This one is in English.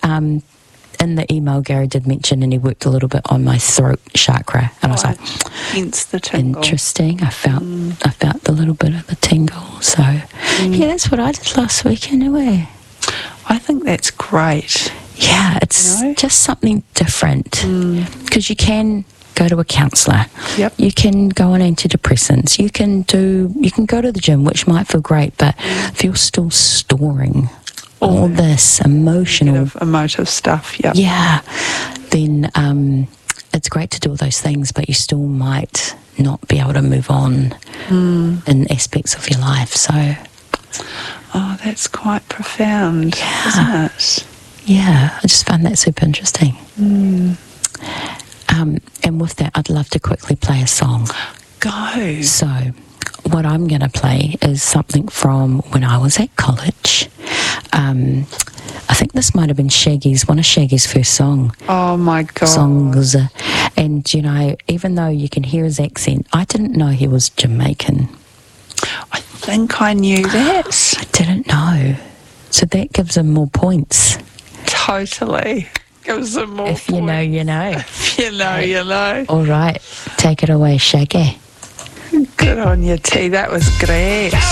in the email, Gary did mention, and he worked a little bit on my throat chakra, and I was like, hence the tingle. Interesting. I felt the little bit of the tingle. So yeah, that's what I did last week anyway. I think that's great. Yeah, it's just something different, because you can go to a counsellor. Yep. You can go on antidepressants. You can go to the gym, which might feel great, but if you're still storing all this emotive stuff, yeah, then it's great to do all those things, but you still might not be able to move on in aspects of your life. So, that's quite profound, isn't it? Yeah, I just found that super interesting. And with that, I'd love to quickly play a song. Go. So, what I'm going to play is something from when I was at college. I think this might have been one of Shaggy's first songs. Oh my God. Songs. And, you know, even though you can hear his accent, I didn't know he was Jamaican. I think I knew that. I didn't know. So that gives him more points. Totally. Gives him more If points. you know, you know. If you know, you know. All right. Take it away, Shaggy. Good on you, T. That was great.